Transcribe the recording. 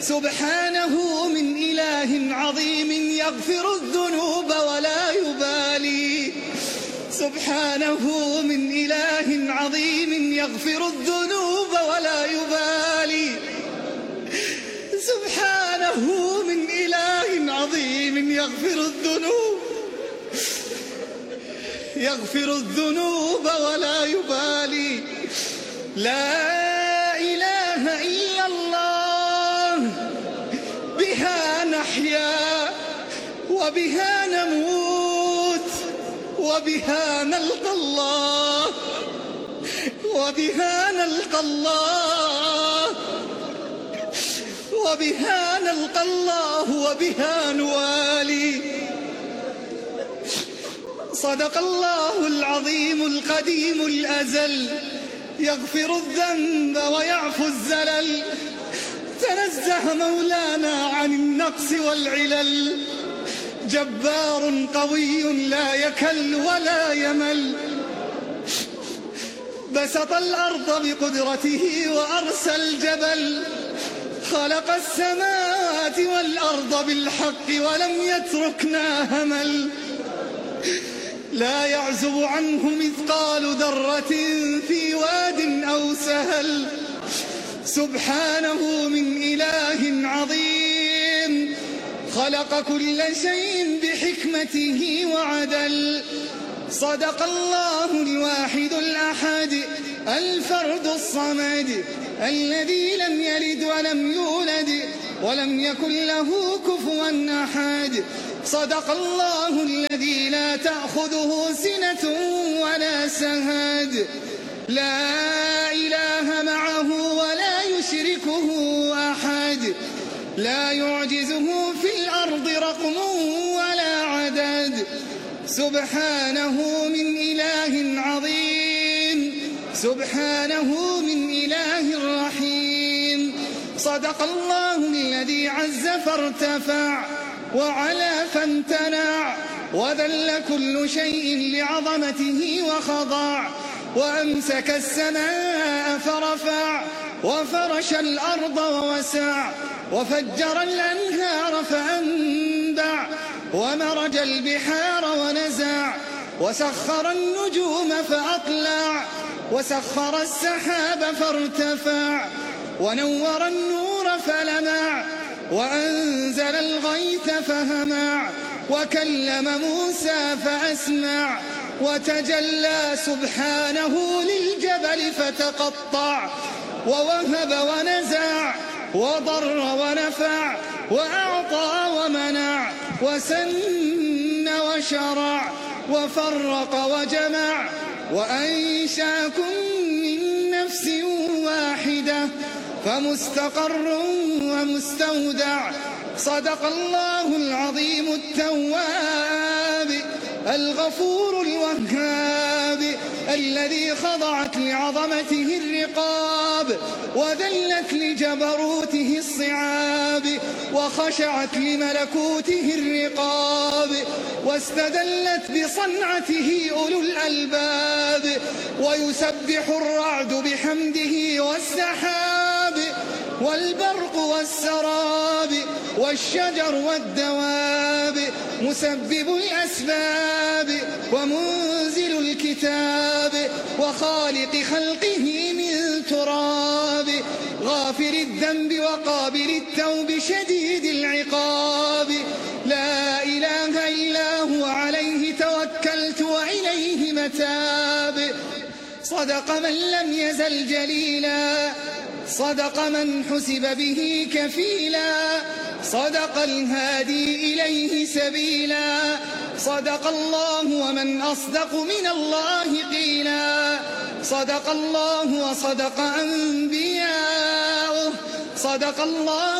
سبحانه من إله عظيم يغفر الذنوب ولا يبالي. سبحانه من إله عظيم يغفر الذنوب ولا يبالي. سبحانه من إله عظيم يغفر الذنوب ولا يبالي. لا إله إلا الله، بها نحيا وبها نموت وبها نلقى الله، وبها نلقى الله، وبها نلقى الله، وبها نوالي. صدق الله العظيم القديم الأزل، يغفر الذنب ويعفو الزلل. تنزه مولانا عن النقص والعلل، جبار قوي لا يكل ولا يمل. بسط الأرض بقدرته وأرسى الجبل، خلق السماوات والأرض بالحق ولم يتركنا همل. لا يعزب عنه مثقال ذرة في واد أو سهل. سبحانه من إله عظيم، خلق كل شيء بحكمته وعدل. صدق الله الواحد الأحد الفرد الصمد، الذي لم يلد ولم يولد ولم يكن له كفوا أحد. صدق الله الذي لا تأخذه سنة ولا سهد، لا إله معه ولا يشركه أحد. لا يعجزه في الأرض رقم ولا عدد. سبحانه من إله عظيم، سبحانه من إله رحيم. صدق الله الذي عز فارتفع وعلا فامتنع، وذل كل شيء لعظمته وخضع. وأمسك السماء فرفع، وفرش الأرض ووسع، وفجر الأنهار فأنبع، ومرج البحار ونزع، وسخر النجوم فأطلع، وسخر السحاب فارتفع، ونور النور فلمع، وأنزل الغيث فهمع، وكلم موسى فأسمع، وتجلى سبحانه للجبل فتقطع، ووهب ونزع، وضر ونفع، وأعطى ومنع، وسن وشرع، وفرق وجمع، وأنشاكم من نفس واحدة فمستقر ومستودع. صدق الله العظيم التواب الغفور الوهاب، الذي خضعت لعظمته الرقاب، وذلت لجبروته الصعاب، وخشعت لملكوته الرقاب، واستدلت بصنعته أولو الألباب. ويسبح الرعد بحمده والسحاب، والبرق والسراب، والشجر والدواب، مسبب الأسباب، ومنزل الكتاب، وخالق خلقه من تراب، غافر الذنب وقابل التوب شديد العقاب. لا إله إلا هو عليه توكلت وإليه متاب. صدق من لم يزل جليلا، صدق من حسب به كفيلا، صدق الهادي إليه سبيلا. صدق الله ومن أصدق من الله قيلا. صدق الله وصدق أنبياؤه، صدق الله